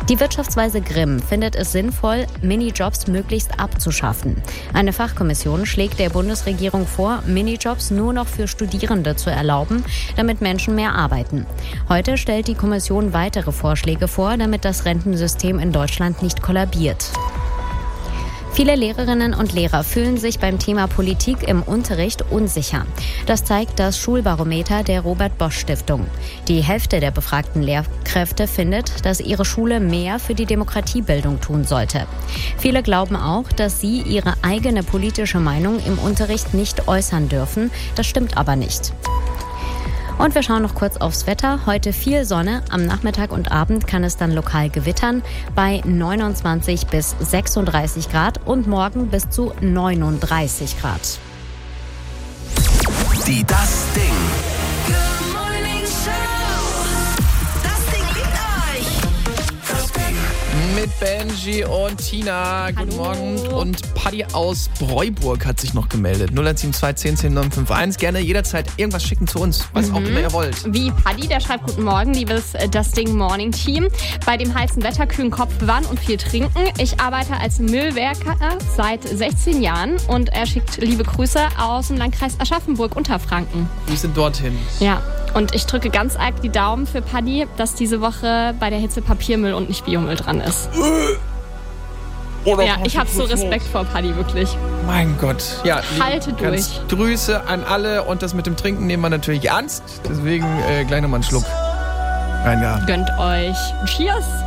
Die Wirtschaftsweise Grimm findet es sinnvoll, Minijobs möglichst abzuschaffen. Eine Fachkommission schlägt der Bundesregierung vor, Minijobs nur noch für Studierende zu erlauben, damit Menschen mehr arbeiten. Heute stellt die Kommission weitere Vorschläge vor, damit das Rentensystem in Deutschland nicht kollabiert. Viele Lehrerinnen und Lehrer fühlen sich beim Thema Politik im Unterricht unsicher. Das zeigt das Schulbarometer der Robert-Bosch-Stiftung. Die Hälfte der befragten Lehrkräfte findet, dass ihre Schule mehr für die Demokratiebildung tun sollte. Viele glauben auch, dass sie ihre eigene politische Meinung im Unterricht nicht äußern dürfen. Das stimmt aber nicht. Und wir schauen noch kurz aufs Wetter. Heute viel Sonne. Am Nachmittag und Abend kann es dann lokal gewittern bei 29 bis 36 Grad und morgen bis zu 39 Grad. Die Das Ding. Mit Benji und Tina. Guten Morgen. Und Paddy aus Breuburg hat sich noch gemeldet. 0172 10 10 951. Gerne jederzeit irgendwas schicken zu uns, was auch immer ihr wollt. Wie Paddy, der schreibt: Guten Morgen, liebes Das Ding Morning Team. Bei dem heißen Wetter kühlen Kopf bewahren und viel trinken. Ich arbeite als Müllwerker seit 16 Jahren und er schickt liebe Grüße aus dem Landkreis Aschaffenburg-Unterfranken. Wir sind dorthin. Ja. Und ich drücke ganz arg die Daumen für Paddy, dass diese Woche bei der Hitze Papiermüll und nicht Biomüll dran ist. Ja, ich habe so Respekt vor Paddy, wirklich. Mein Gott. Ja, halte durch. Grüße an alle und das mit dem Trinken nehmen wir natürlich ernst. Deswegen gleich nochmal einen Schluck. Rein, ja. Gönnt euch. Cheers.